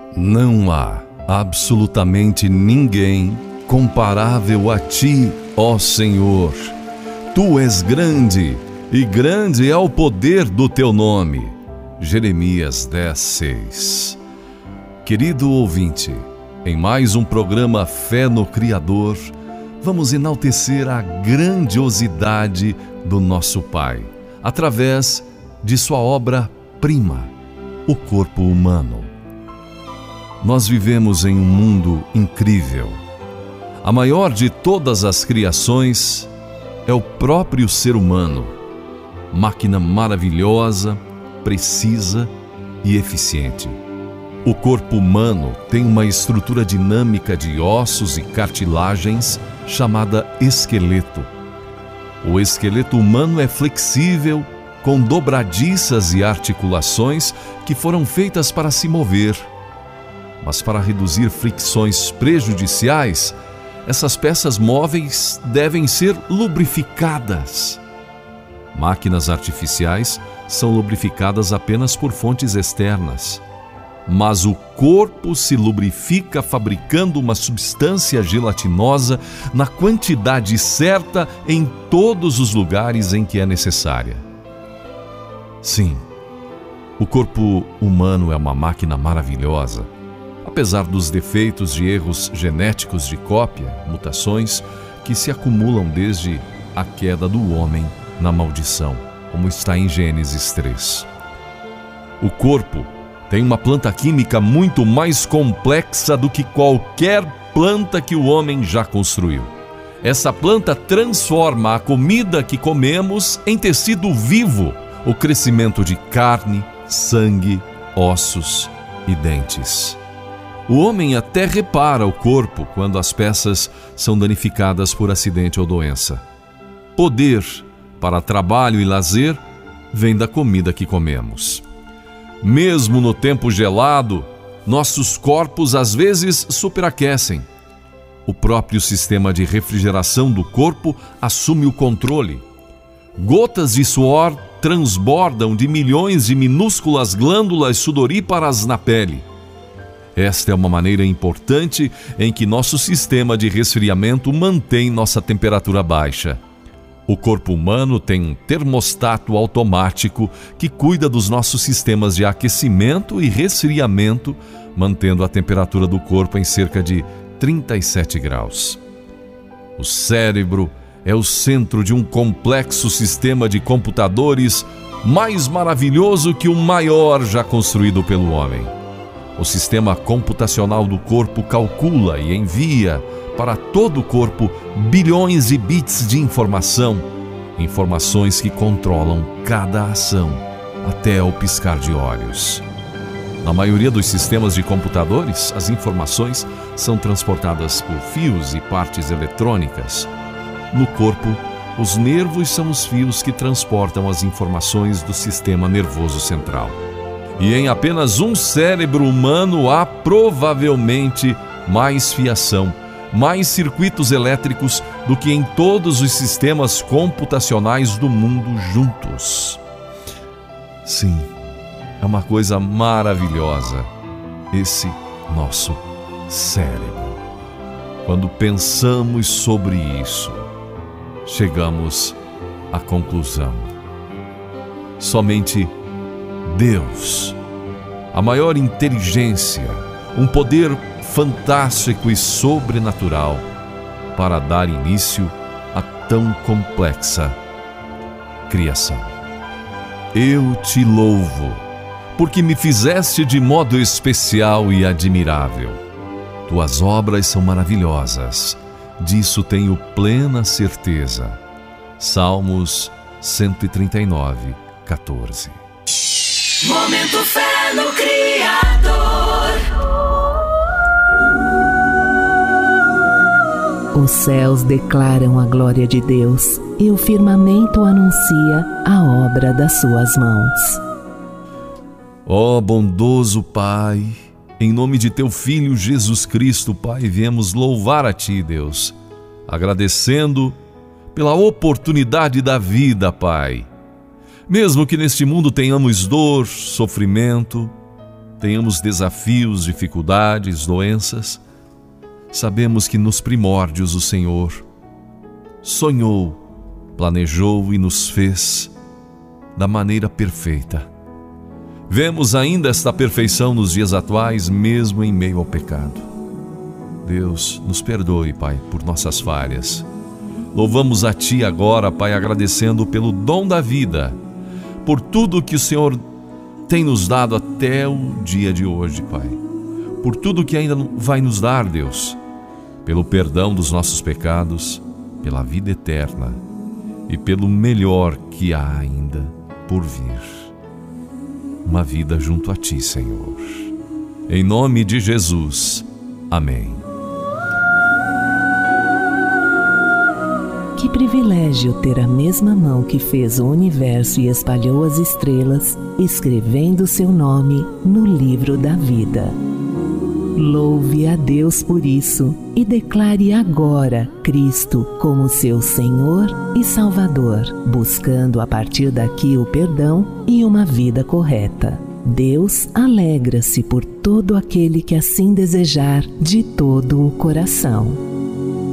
Não há absolutamente ninguém comparável a Ti, ó Senhor. Tu és grande, e grande é o poder do Teu nome. Jeremias 10:6. Querido ouvinte, em mais um programa Fé no Criador, vamos enaltecer a grandiosidade do nosso Pai, através de sua obra-prima, o corpo humano. Nós vivemos em um mundo incrível. A maior de todas as criações é o próprio ser humano, máquina maravilhosa, precisa e eficiente. O corpo humano tem uma estrutura dinâmica de ossos e cartilagens chamada esqueleto. O esqueleto humano é flexível, com dobradiças e articulações que foram feitas para se mover. Mas para reduzir fricções prejudiciais, essas peças móveis devem ser lubrificadas. Máquinas artificiais são lubrificadas apenas por fontes externas. Mas o corpo se lubrifica fabricando uma substância gelatinosa na quantidade certa em todos os lugares em que é necessária. Sim, o corpo humano é uma máquina maravilhosa. Apesar dos defeitos e erros genéticos de cópia, mutações que se acumulam desde a queda do homem na maldição, como está em Gênesis 3. O corpo tem uma planta química muito mais complexa do que qualquer planta que o homem já construiu. Essa planta transforma a comida que comemos em tecido vivo, o crescimento de carne, sangue, ossos e dentes. O homem até repara o corpo quando as peças são danificadas por acidente ou doença. Poder para trabalho e lazer vem da comida que comemos. Mesmo no tempo gelado, nossos corpos às vezes superaquecem. O próprio sistema de refrigeração do corpo assume o controle. Gotas de suor transbordam de milhões de minúsculas glândulas sudoríparas na pele. Esta é uma maneira importante em que nosso sistema de resfriamento mantém nossa temperatura baixa. O corpo humano tem um termostato automático que cuida dos nossos sistemas de aquecimento e resfriamento, mantendo a temperatura do corpo em cerca de 37 graus. O cérebro é o centro de um complexo sistema de computadores mais maravilhoso que o maior já construído pelo homem. O sistema computacional do corpo calcula e envia para todo o corpo bilhões de bits de informações que controlam cada ação, até o piscar de olhos. Na maioria dos sistemas de computadores, as informações são transportadas por fios e partes eletrônicas. No corpo, os nervos são os fios que transportam as informações do sistema nervoso central. E em apenas um cérebro humano há provavelmente mais fiação, mais circuitos elétricos do que em todos os sistemas computacionais do mundo juntos. Sim, é uma coisa maravilhosa, esse nosso cérebro. Quando pensamos sobre isso, chegamos à conclusão: somente Deus, a maior inteligência, um poder fantástico e sobrenatural para dar início a tão complexa criação. Eu te louvo, porque me fizeste de modo especial e admirável. Tuas obras são maravilhosas, disso tenho plena certeza. Salmos 139:14. Momento Fé no Criador. Os céus declaram a glória de Deus e o firmamento anuncia a obra das suas mãos. Ó bondoso Pai, em nome de Teu Filho Jesus Cristo, Pai, viemos louvar a Ti, Deus, agradecendo pela oportunidade da vida, Pai. Mesmo que neste mundo tenhamos dor, sofrimento, tenhamos desafios, dificuldades, doenças, sabemos que nos primórdios o Senhor sonhou, planejou e nos fez da maneira perfeita. Vemos ainda esta perfeição nos dias atuais, mesmo em meio ao pecado. Deus, nos perdoe, Pai, por nossas falhas. Louvamos a Ti agora, Pai, agradecendo pelo dom da vida, por tudo que o Senhor tem nos dado até o dia de hoje, Pai. Por tudo que ainda vai nos dar, Deus. Pelo perdão dos nossos pecados, pela vida eterna e pelo melhor que há ainda por vir. Uma vida junto a Ti, Senhor. Em nome de Jesus. Amém. Que privilégio ter a mesma mão que fez o universo e espalhou as estrelas, escrevendo seu nome no livro da vida. Louve a Deus por isso e declare agora Cristo como seu Senhor e Salvador, buscando a partir daqui o perdão e uma vida correta. Deus alegra-se por todo aquele que assim desejar de todo o coração.